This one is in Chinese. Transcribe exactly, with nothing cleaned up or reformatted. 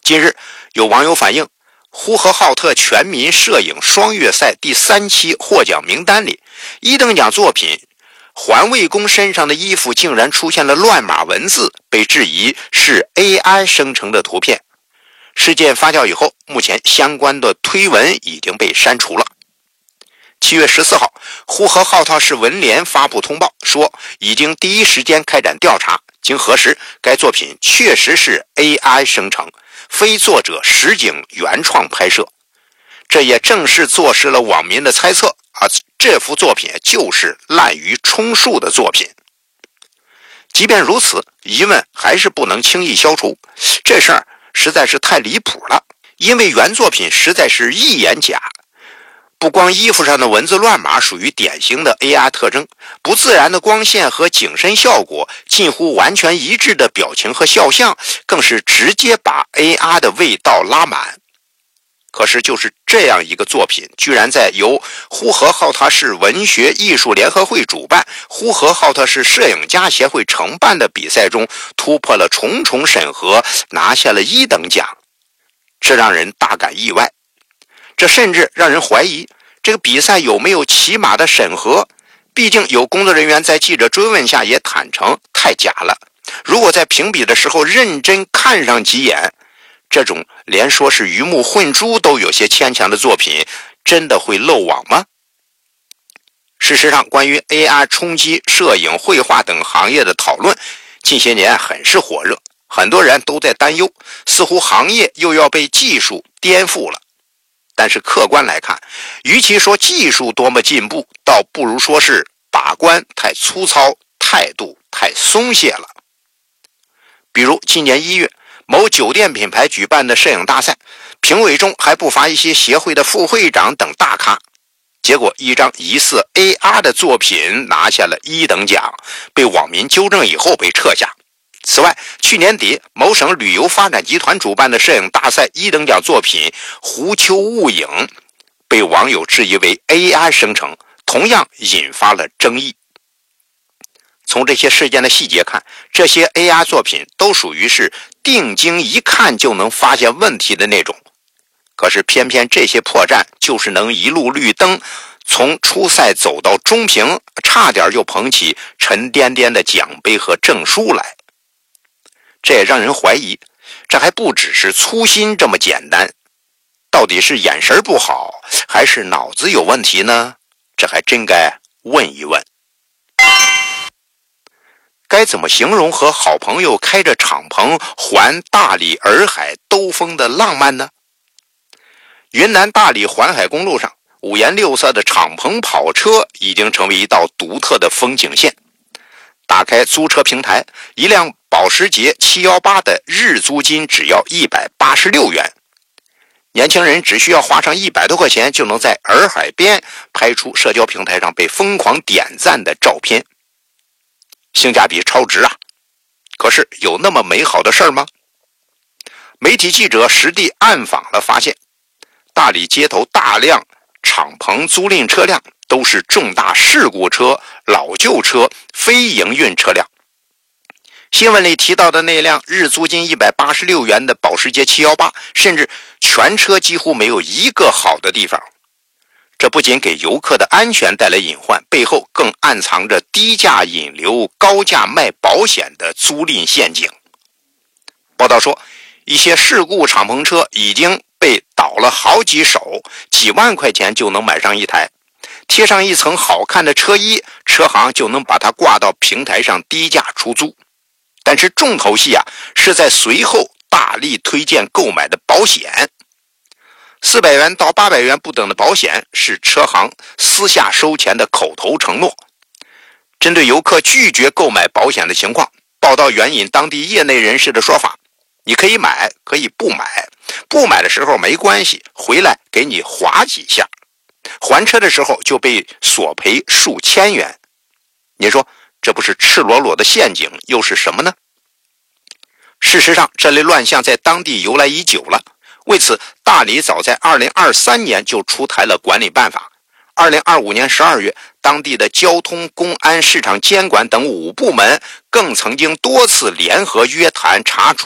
近日有网友反映，呼和浩特全民摄影双月赛第三期获奖名单里，一等奖作品环卫工身上的衣服竟然出现了乱码文字，被质疑是 A I 生成的图片。事件发酵以后，目前相关的推文已经被删除了。七月十四号，呼和浩特市文联发布通报说，已经第一时间开展调查，经核实，该作品确实是 A I 生成，非作者实景原创拍摄。这也正是坐实了网民的猜测啊，这幅作品就是滥竽充数的作品。即便如此，疑问还是不能轻易消除，这事儿实在是太离谱了，因为原作品实在是一眼假。不光衣服上的文字乱码属于典型的 A I 特征，不自然的光线和景深效果，近乎完全一致的表情和肖像，更是直接把 A I 的味道拉满。可是就是这样一个作品，居然在由呼和浩特市文学艺术联合会主办、呼和浩特市摄影家协会承办的比赛中突破了重重审核，拿下了一等奖，这让人大感意外。这甚至让人怀疑这个比赛有没有起码的审核，毕竟有工作人员在记者追问下也坦诚太假了。如果在评比的时候认真看上几眼，这种连说是鱼目混珠都有些牵强的作品，真的会漏网吗？事实上，关于 A I 冲击摄影、绘画等行业的讨论，近些年很是火热，很多人都在担忧，似乎行业又要被技术颠覆了。但是客观来看，与其说技术多么进步，倒不如说是把关太粗糙，态度太松懈了。比如今年一月，某酒店品牌举办的摄影大赛，评委中还不乏一些协会的副会长等大咖，结果一张疑似 A R 的作品拿下了一等奖，被网民纠正以后被撤下。此外，去年底某省旅游发展集团主办的摄影大赛一等奖作品湖丘雾影被网友质疑为 A I 生成，同样引发了争议。从这些事件的细节看，这些 A I 作品都属于是定睛一看就能发现问题的那种。可是偏偏这些破绽就是能一路绿灯，从初赛走到中评，差点就捧起沉甸甸的奖杯和证书来。这也让人怀疑，这还不只是粗心这么简单，到底是眼神不好，还是脑子有问题呢？这还真该问一问。该怎么形容和好朋友开着敞篷环大理洱海兜风的浪漫呢？云南大理环海公路上，五颜六色的敞篷跑车已经成为一道独特的风景线。打开租车平台，一辆保时捷七一八的日租金只要一百八十六元，年轻人只需要花上一百多块钱就能在洱海边拍出社交平台上被疯狂点赞的照片，性价比超值啊！可是有那么美好的事儿吗？媒体记者实地暗访了，发现大理街头大量敞篷租赁车辆都是重大事故车、老旧车、非营运车辆。新闻里提到的那辆日租金一百八十六元的保时捷七一八，甚至全车几乎没有一个好的地方。这不仅给游客的安全带来隐患，背后更暗藏着低价引流、高价卖保险的租赁陷阱。报道说，一些事故敞篷车已经被倒了好几手，几万块钱就能买上一台，贴上一层好看的车衣，车行就能把它挂到平台上低价出租。但是重头戏啊，是在随后大力推荐购买的保险。四百元到八百元不等的保险是车行私下收钱的口头承诺。针对游客拒绝购买保险的情况，报道援引当地业内人士的说法，你可以买，可以不买，不买的时候没关系，回来给你划几下，还车的时候就被索赔数千元。你说这不是赤裸裸的陷阱又是什么呢？事实上，这类乱象在当地由来已久了。为此，大理早在二零二三年就出台了管理办法。二零二五年十二月，当地的交通、公安、市场监管等五部门更曾经多次联合约谈查处